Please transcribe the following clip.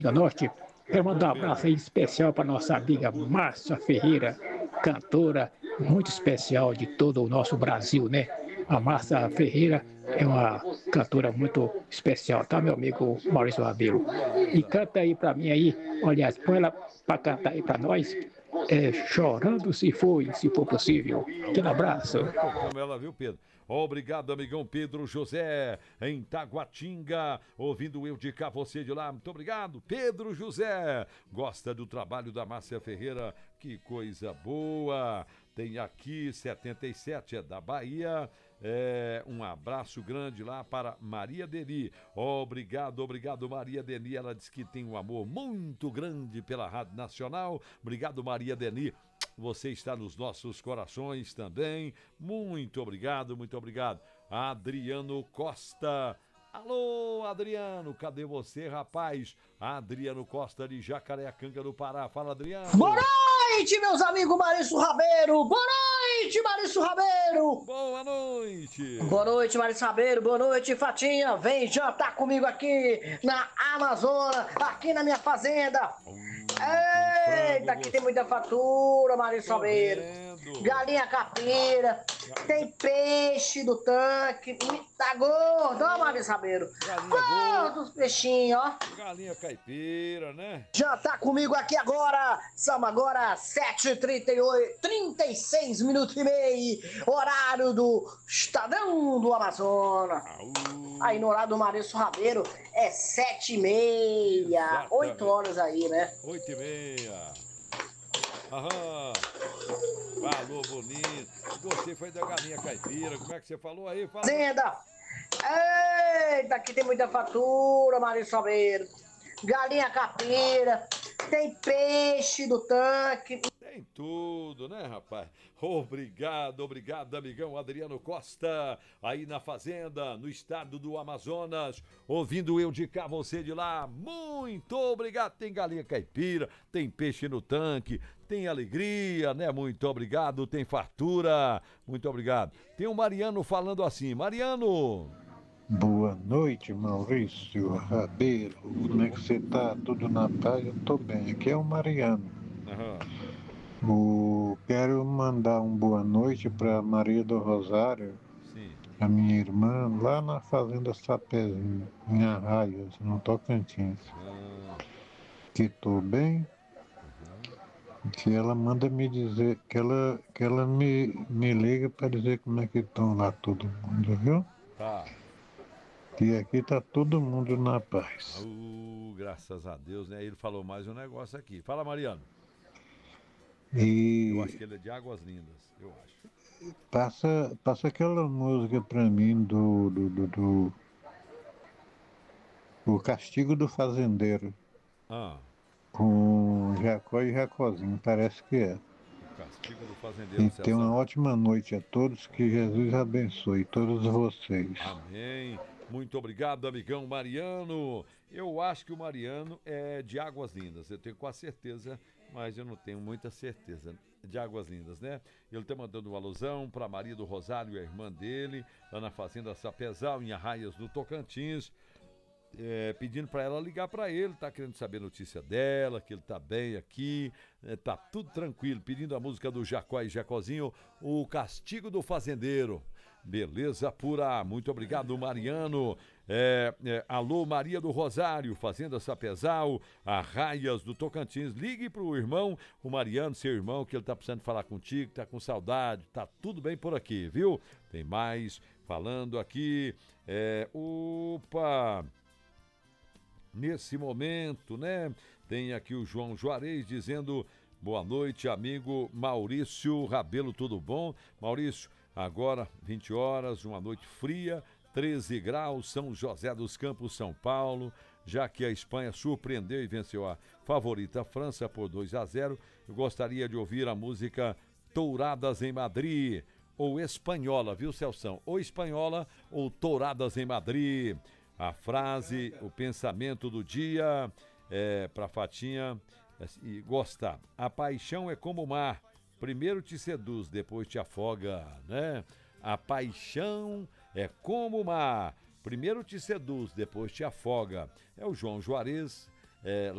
da Norte. Quero mandar um abraço aí especial para nossa amiga Márcia Ferreira, cantora muito especial de todo o nosso Brasil, né? A Márcia Ferreira é uma cantora muito especial, tá, meu amigo Maurício Rabelo? E Beleza. canta aí para mim aí, aliás, põe ela para cantar aí para nós, Chorando se for possível. Aquele abraço. Já tocamos ela, viu, Pedro? Obrigado, amigão Pedro José, em Taguatinga, ouvindo eu de cá, você de lá. Muito obrigado, Pedro José. Gosta do trabalho da Márcia Ferreira? Que coisa boa. Tem aqui 77, é da Bahia. Um abraço grande lá para Maria Deni. Obrigado, Maria Deni. Ela diz que tem um amor muito grande pela Rádio Nacional. Obrigado, Maria Deni. Você está nos nossos corações também. Muito obrigado, muito obrigado. Adriano Costa. Alô, Adriano, cadê você, rapaz? Adriano Costa de Jacareacanga, do Pará. Fala, Adriano. Boa noite, meus amigos Maurício Rabelo. Boa noite, Maurício Rabelo. Boa noite. Boa noite, Maurício Rabelo. Boa noite, Fatinha. Vem jantar comigo aqui na Amazônia, aqui na minha fazenda. Eita, aqui tem muita fatura, Maurício Rabelo. Galinha caipira, tem peixe do tanque. Tá gordo, ó, Maurício Rabelo. Gordo os peixinhos, ó. Galinha caipira, né? Jantar comigo aqui agora. São agora 7h38, 36 minutos e meio. Horário do Estadão do Amazonas. Aí no horário do Maurício Rabelo é 7h30. 8 horas aí, né? 8h30. Aham. Falou bonito. Você foi da galinha caipira. Como é que você falou aí? Fala. Fazenda. Eita, aqui tem muita fatura, Maurício Rabelo. Galinha caipira, tem peixe do tanque. Tem tudo, né, rapaz? Obrigado, amigão Adriano Costa, aí na fazenda, no estado do Amazonas, ouvindo eu de cá, você de lá. Muito obrigado. Tem galinha caipira, tem peixe no tanque, tem alegria, né? Muito obrigado. Tem fartura, muito obrigado. Tem o Mariano falando assim. Mariano! Boa noite, Maurício Rabelo. Como é que você tá? Tudo na paz? Eu tô bem. Aqui é o Mariano. Quero mandar uma boa noite para Maria do Rosário, a minha irmã, lá na Fazenda Sapézinho, em Arraias, no Tocantins. Que tô bem. Que ela manda me dizer, que ela me liga para dizer como é que estão lá todo mundo, viu? Tá. E aqui tá todo mundo na paz. Graças a Deus, né? Ele falou mais um negócio aqui. Fala, Mariano. E eu acho que ele é de Águas Lindas, eu acho. Passa aquela música pra mim do O Castigo do Fazendeiro. Com Jacó e Jacozinho, parece que é. O Castigo do Fazendeiro. E tenha uma ótima noite a todos, que Jesus abençoe todos vocês. Amém. Muito obrigado, amigão Mariano. Eu acho que o Mariano é de Águas Lindas, eu tenho quase certeza, mas eu não tenho muita certeza. De Águas Lindas, né? Ele tá mandando uma alusão para Maria do Rosário, a irmã dele, lá na Fazenda Sapezal, em Arraias do Tocantins. Pedindo para ela ligar para ele, tá querendo saber a notícia dela, que ele tá bem aqui, tá tudo tranquilo, pedindo a música do Jacó e Jacozinho, O Castigo do Fazendeiro. Beleza pura, muito obrigado, Mariano. Alô, Maria do Rosário, Fazenda Sapezal, Arraias do Tocantins. Ligue pro irmão, o Mariano, seu irmão, que ele tá precisando falar contigo, tá com saudade, tá tudo bem por aqui, viu? Tem mais falando aqui. Nesse momento, né? Tem aqui o João Juarez dizendo: boa noite, amigo Maurício Rabelo, tudo bom? Maurício, agora 20 horas, uma noite fria, 13 graus, São José dos Campos, São Paulo. Já que a Espanha surpreendeu e venceu a favorita França por 2-0, eu gostaria de ouvir a música Touradas em Madrid, ou Espanhola, viu, Celção? Ou Espanhola ou Touradas em Madrid. A frase, o pensamento do dia, para Fatinha gostar. A paixão é como o mar, primeiro te seduz, depois te afoga, né? A paixão é como o mar, primeiro te seduz, depois te afoga. É o João Juarez,